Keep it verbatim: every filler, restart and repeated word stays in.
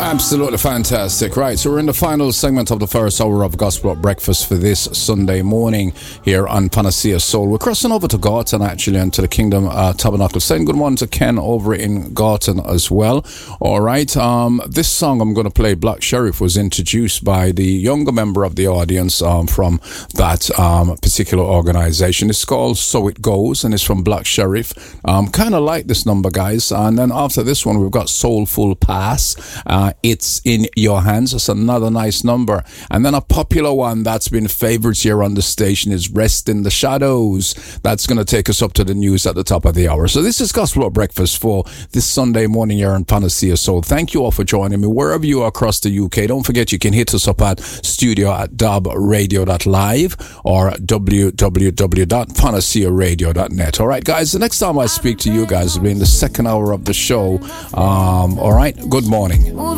Absolutely fantastic. Right, so we're in the final segment of the first hour of Gospel at Breakfast for this Sunday morning here on Panacea Soul. We're crossing over to Garton, actually, and to the Kingdom uh, Tabernacle. Saying good morning to Ken over in Garton as well. All right, um, this song I'm going to play, Black Sheriff, was introduced by the younger member of the audience um, from that um, particular organization. It's called So It Goes, and it's from Black Sheriff. Um, kind of like this number, guys. And then after this one, we've got Soulful Pass. Uh, It's in Your Hands. It's another nice number. And then a popular one that's been favorites here on the station is Rest in the Shadows. That's going to take us up to the news at the top of the hour. So this is Gospel at Breakfast for this Sunday morning here on Panacea Soul. Thank you all for joining me wherever you are across the U K. Don't forget you can hit us up at studio at dub radio dot live or w w w dot panacea radio dot net. All right, guys, the next time I speak to you guys will be in the second hour of the show. Um, all right, good morning.